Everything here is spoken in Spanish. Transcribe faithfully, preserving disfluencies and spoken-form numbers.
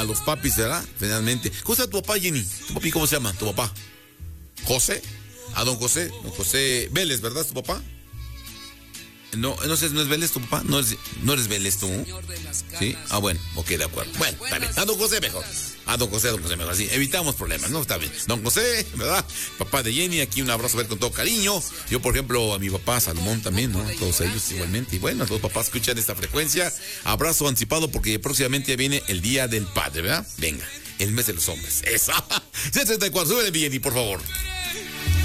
a los papis, ¿verdad? Finalmente. ¿Cómo está tu papá, Jenny? ¿Tu papi cómo se llama? ¿Tu papá? ¿José? A don José. Don José Vélez, ¿verdad? ¿Tu papá? No, no sé, ¿no es Vélez tu papá? ¿No eres, no eres Vélez tú? ¿Sí? Ah, bueno, ok, de acuerdo. Bueno, está bien. A don José mejor. A don José, a don José mejor. Así, evitamos problemas, ¿no? Está bien. Don José, ¿verdad? Papá de Jenny, aquí un abrazo a ver con todo cariño. Yo, por ejemplo, a mi papá Salomón también, ¿no? A todos ellos igualmente. Y bueno, a todos los papás escuchan esta frecuencia. Abrazo anticipado porque próximamente viene el Día del Padre, ¿verdad? Venga, el mes de los hombres. Esa. setenta y cuatro, súbele, Jenny, por favor.